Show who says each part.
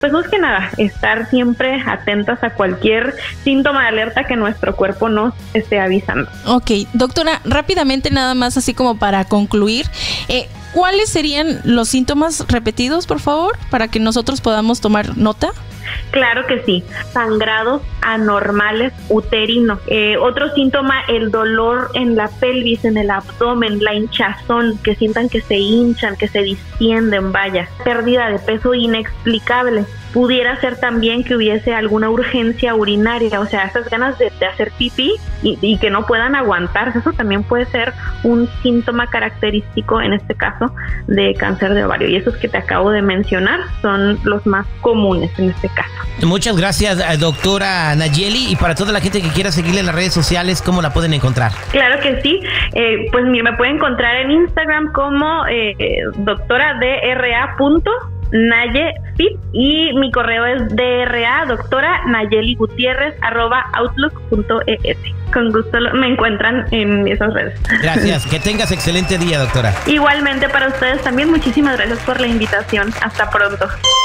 Speaker 1: pues más que nada, estar siempre atentas a cualquier síntoma de alerta que nuestro cuerpo nos esté avisando.
Speaker 2: Ok, doctora, rápidamente nada más así como para concluir, ¿cuáles serían los síntomas repetidos, por favor, para que nosotros podamos tomar nota?
Speaker 1: Claro que sí, sangrados anormales uterinos. Otro síntoma, el dolor en la pelvis, en el abdomen, la hinchazón, que sientan que se hinchan, que se distienden, vaya. Pérdida de peso inexplicable. Pudiera ser también que hubiese alguna urgencia urinaria, o sea, esas ganas de hacer pipí y que no puedan aguantarse. Eso también puede ser un síntoma característico, en este caso, de cáncer de ovario. Y esos que te acabo de mencionar son los más comunes en este caso.
Speaker 3: Muchas gracias, doctora Nayeli. Y para toda la gente que quiera seguirle en las redes sociales, ¿cómo la pueden encontrar?
Speaker 1: Claro que sí. Pues mira, me pueden encontrar en Instagram como doctora dra.nayefit y mi correo es dra.doctora.nayeli.gutierrez@outlook.es. Con gusto me encuentran en esas redes.
Speaker 3: Gracias. Que tengas excelente día, doctora.
Speaker 1: Igualmente para ustedes también. Muchísimas gracias por la invitación. Hasta pronto.